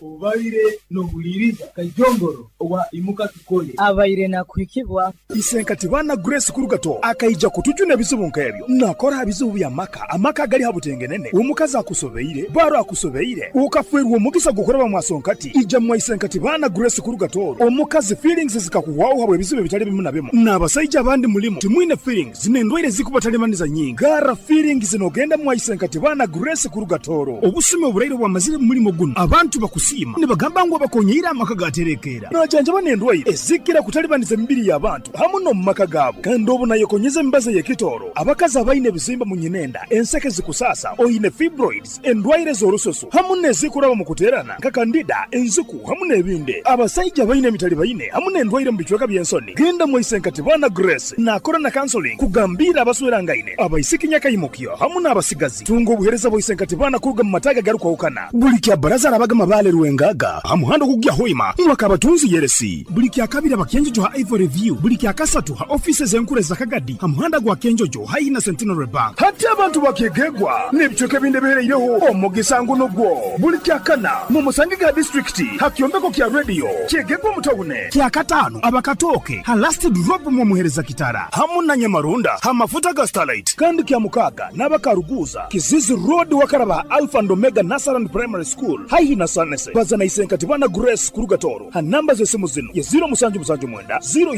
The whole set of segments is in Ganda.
Obaire no buliriza kajongoro owa imuka tukole abaire nakwikibwa isenkati bana Grace Kurugato akaija kutujuna ebizibu nkebyo nakora abizibu byamaka amaka gali habutengenene omukazi akusobeire baro akusobeire ukafwerwa omugisa gukoraba mwasonkati ija mwa isenkati bana Grace Kurugato omukazi feelings zikakuwaho habwe ebizibu bitali bimu na bimu n'abasajja abandi mulimo timwine feelings zinendwaire zikubatalibaniza nyingi gara feelings zinogenda mwa isenkati bana Grace Kurugato obusime oburairo bwa mazire mulimo guno abantu bakusima nibagamba ngo bakonyera amaka gaterekera najanja banendwaire ezikira kutalibaniza mibiri y'abantu hamuno mu maka gabo kandi obuna yekonyeza mbaze yekitoro abakazi abaine bizimba mu nyinenda enseke zikusasa oyine fibroids endwaire z'olususu hamune zikuraba mu kuterana nka kandida enzuku hamune ebinde abasajja baine mitali baine hamune endwaire mu bichweka byensoni genda mu isenkati bana Grace na corona counseling kugambira abaswera ngaine abaisikinya kayimukyo hamune abasigazi tungo buhereza bo isenkati bana kuruga mu mataga garuka ukana buli kya baraza abaga mabale ruwengaga hamuhando kugya hoima mwaka batunzi yeresi buli kya kabira bakenjojo ha Ivory View buli kya kasatu ha offices enkure za Kagadi hamuhanda gwa kenjojo ha ina Centenary Bank hati abantu bakegegwa nebichoke binde bereireho omugisango nogwo buli kya kana mu Musangiga district hakyombeko kya radio kyegegwa mutawune kya katano abakatoke ha last drop mu muhereza kitara hamuna Nyamarunda ha mafuta ga Starlight kandi kya mukaga n'abakaruguza Kizizi Road wakaraba Alpha and Omega Nursery Primary School hayi na Sanese bazana isenkati bana Grace Kurugatoro ha namba zesimu zino ya 0779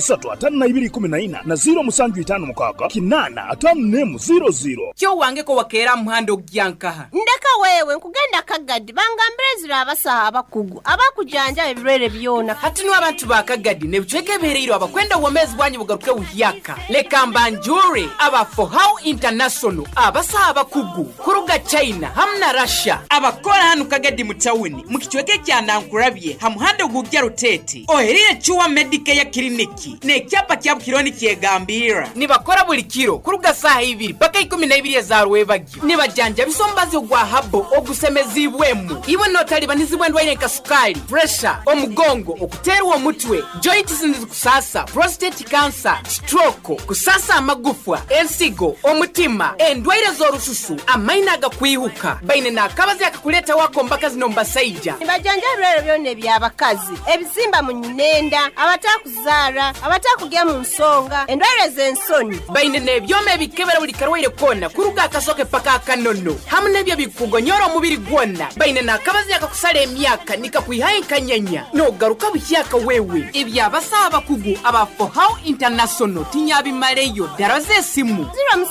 035214 na 0755 kinana 5400 kyo wange ko wakera muhando gyankaha ndeka wewe nkugenda Kagadi bangambrezira abasaha abakugu abakujanja ebirwere byona hati no abantu ba Kagadi ne bichweke bereiro abakwenda womezi bwanyu bugaruke uhyaka leka mbanjure aba for how international abasaha abakugu kuruga China hamna Russia abakora hanu Kagadi mutawuni mukichweke kya nankurabye hamuhando gugya ruteti oherire chuwa medical ya kliniki ne cyapa kya kironi kyegambira nibakora buli kiro kuruga saha 2 paka 12 za rwebagi nibajanja bisombazi ogwa habo ogusemezibwemu iwe notali banizibwe ndwaire kasukali pressure omugongo okuterwa omutwe joints kusasa prostate cancer stroke kusasa amagufwa ensigo omutima endwaire zorususu amaina agakwihuka baine nakabazi akakuleta wako mbaka zinomba saija nibajanja rero byone byabakazi ebizimba mu nyinenda abatakuzara abatakugya mu nsonga endwaire zensoni baine nebyome bikebera buli karwaire kona kuruga akasoke paka akanono hamune byo bikugonyora umubiri gwonna baine nakabazi akakusala emyaka nikakwihayinkanyanya no garuka buhyaka wewe ibyabasaba kugu aba for how international tinyabi maleyo daraze simu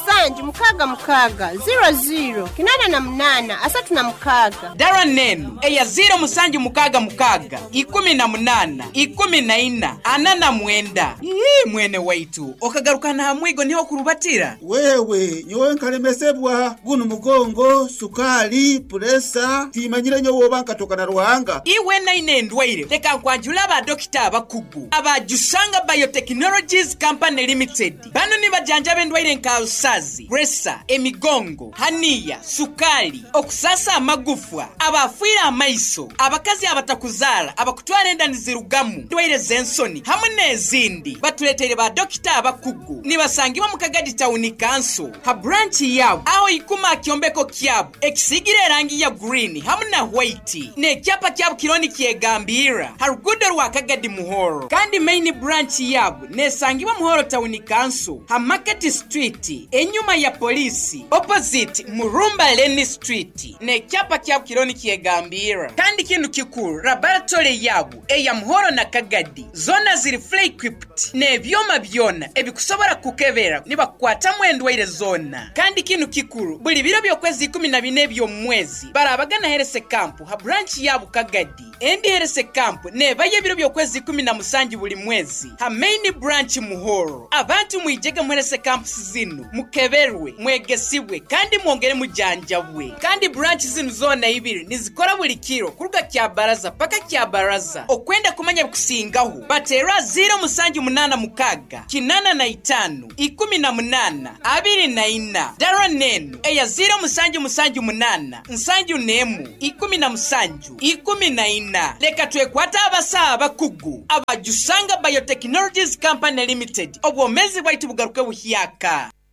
07 kinana na mnana asatu na mukaga dara nenu eya 07 18 14 anana mwenda mwene waitu okagaruka na mwigo niho kurubatira wewe nyowe nkalemesebwa guno mugongo sukali presa timanyire nyowe banka na ruhanga iwe na inendwaire teka kwanjula ba dokita abakugu abajusanga biotechnologies company limited bano ni bajanja bendwaire nkalusazi presa emigongo hania sukali okusasa amagufwa abafira amaiso abakazi abatakuzala abakutwara endani zirugamu ndwaire zensoni hamwe nezindi batuletere ba dokita abakugu nibasangiwa mu Kagadi Town Council ha branch yabo aho ikuma kyombeko kyabo ekisigire rangi ya green hamwe na white ne cyapa cyabo kironi kyegambira harugudo rwa Kagadi Muhoro kandi main branch yabo nesangiwa Muhoro Town Council ha Market Street enyuma ya polisi opposite Murumba Lane Street ne cyapa cyabo kironi kyegambira kandi kintu kikuru laboratory yabo eya Muhoro na Kagadi zona ziri fully equipped ne byoma byona ebikusobora kukebera nibakwata mwendwaire zona kandi kintu kikuru buli biro byokwezi 14 byo mwezi barabagana herese camp ha branch yabo Kagadi endi herese camp ne baye biro byokwezi 17 buli mwezi ha main branch Muhoro abantu mwijega mwerese camp zinu mukeberwe mwegesibwe kandi mwongere mujanjabwe kandi branch zinu zona ibiri nizikora buli kiro kuruga kya baraza paka kya baraza okwenda kumanya kusingaho batera 0786 kinana na 5 18 24 dara nenu eya 0778 nsanju nemu 17 14 leka twekwata abasa abakugu abajusanga biotechnologies company limited obwomezi bwaitu bugaruke buhyaka